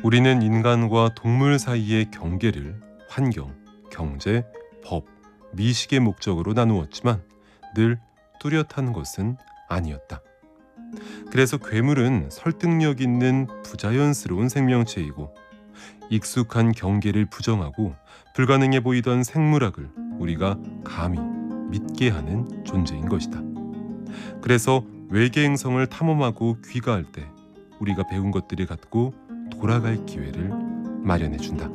우리는 인간과 동물 사이의 경계를 환경, 경제, 법, 미식의 목적으로 나누었지만 늘 뚜렷한 것은 아니었다. 그래서 괴물은 설득력 있는 부자연스러운 생명체이고 익숙한 경계를 부정하고 불가능해 보이던 생물학을 우리가 감히 믿게 하는 존재인 것이다. 그래서 외계 행성을 탐험하고 귀가할 때 우리가 배운 것들을 갖고 돌아갈 기회를 마련해 준다.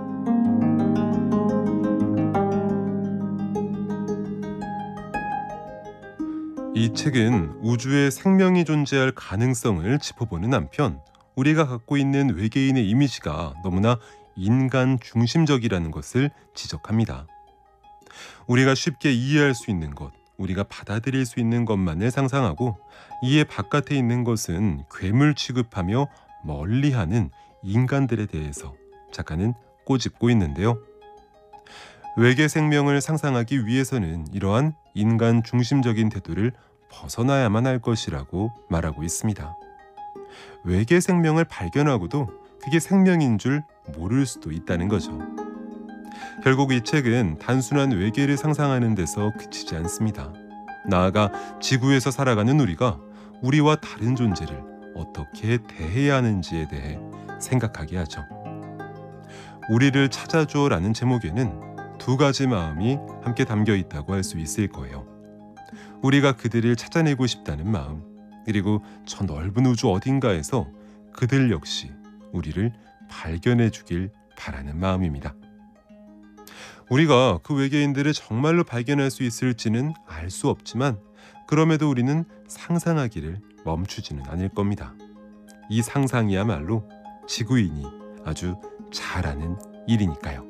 이 책은 우주에 생명이 존재할 가능성을 짚어보는 한편 우리가 갖고 있는 외계인의 이미지가 너무나 인간 중심적이라는 것을 지적합니다. 우리가 쉽게 이해할 수 있는 것, 우리가 받아들일 수 있는 것만을 상상하고 이해 바깥에 있는 것은 괴물 취급하며 멀리하는 인간들에 대해서 작가는 꼬집고 있는데요. 외계 생명을 상상하기 위해서는 이러한 인간 중심적인 태도를 벗어나야만 할 것이라고 말하고 있습니다. 외계 생명을 발견하고도 그게 생명인 줄 모를 수도 있다는 거죠. 결국 이 책은 단순한 외계를 상상하는 데서 그치지 않습니다. 나아가 지구에서 살아가는 우리가 우리와 다른 존재를 어떻게 대해야 하는지에 대해 생각하게 하죠. 우리를 찾아줘라는 제목에는 두 가지 마음이 함께 담겨 있다고 할 수 있을 거예요. 우리가 그들을 찾아내고 싶다는 마음, 그리고 저 넓은 우주 어딘가에서 그들 역시 우리를 발견해 주길 바라는 마음입니다. 우리가 그 외계인들을 정말로 발견할 수 있을지는 알 수 없지만 그럼에도 우리는 상상하기를 멈추지는 않을 겁니다. 이 상상이야말로 지구인이 아주 잘하는 일이니까요.